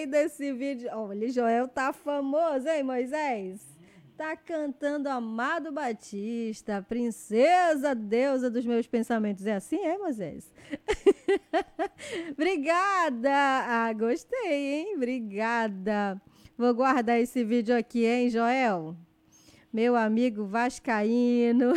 Gostei desse vídeo. Olha, Joel tá famoso, hein, Moisés? Tá cantando Amado Batista, princesa, deusa dos meus pensamentos. É assim, é, Moisés? Obrigada! Ah, gostei, hein? Obrigada. Vou guardar esse vídeo aqui, hein, Joel? Meu amigo vascaíno.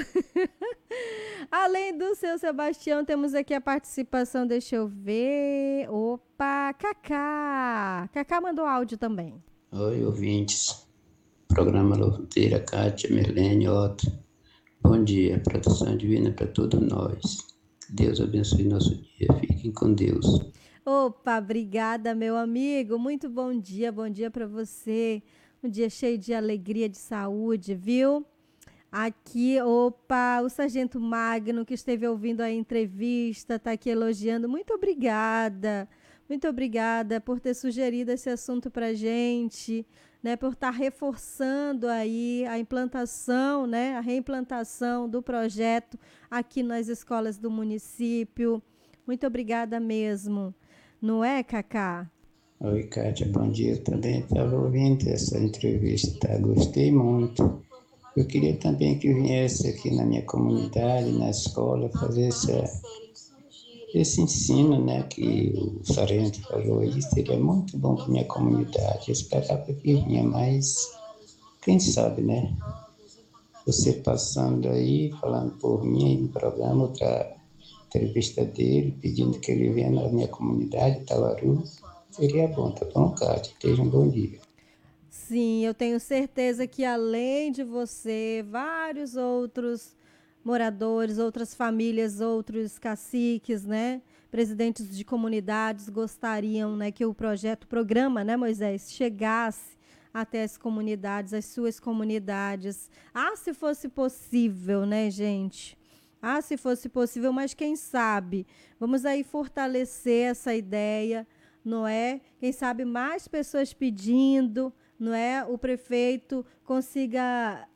Além do seu Sebastião, temos aqui a participação, deixa eu ver. Opa, Cacá. Cacá mandou áudio também. Oi, ouvintes. Programa Louveira, Kátia, Merlene, Otto. Bom dia, proteção divina para todos nós. Que Deus abençoe nosso dia. Fiquem com Deus. Opa, obrigada, meu amigo. Muito bom dia para você. Um dia cheio de alegria, de saúde, viu? Aqui, opa, o Sargento Magno, que esteve ouvindo a entrevista, está aqui elogiando. Muito obrigada por ter sugerido esse assunto para a gente, né, por estar reforçando aí a implantação, né, a reimplantação do projeto aqui nas escolas do município. Muito obrigada mesmo. Não é, Cacá? Oi, Kátia, bom dia. Eu também estava ouvindo essa entrevista, tá? Gostei muito. Eu queria também que viesse aqui na minha comunidade, na escola, fazer esse ensino, né, que o Sargento falou aí, seria muito bom para minha comunidade. Eu esperava que vinha, mas quem sabe, né? Você passando aí, falando por mim aí no programa, outra entrevista dele, pedindo que ele venha na minha comunidade, Tawaru, seria bom, tá bom, Kátia? Tenha um bom dia. Sim, eu tenho certeza que além de você, vários outros moradores, outras famílias, outros caciques, né, presidentes de comunidades gostariam, né, que o programa, né, Moisés, chegasse até as comunidades, as suas comunidades. Ah, se fosse possível, né, gente? Ah, se fosse possível, mas quem sabe? Vamos aí fortalecer essa ideia, não é? Quem sabe mais pessoas pedindo, não é? O prefeito consiga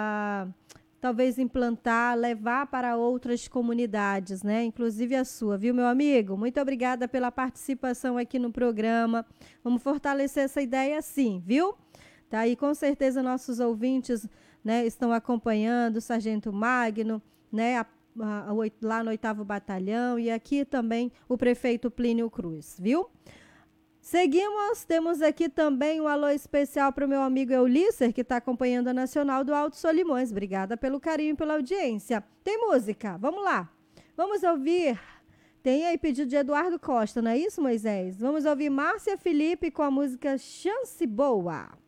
talvez implantar, levar para outras comunidades, né? Inclusive a sua, viu, meu amigo? Muito obrigada pela participação aqui no programa. Vamos fortalecer essa ideia sim, viu? Tá? E com certeza nossos ouvintes, né, estão acompanhando o Sargento Magno, né, lá no 8º Batalhão, e aqui também o prefeito Plínio Cruz, viu? Seguimos, temos aqui também um alô especial para o meu amigo Eulícer, que está acompanhando a Nacional do Alto Solimões. Obrigada pelo carinho e pela audiência. Tem música, vamos lá. Vamos ouvir, tem aí pedido de Eduardo Costa, não é isso, Moisés? Vamos ouvir Márcia Felipe com a música Chance Boa.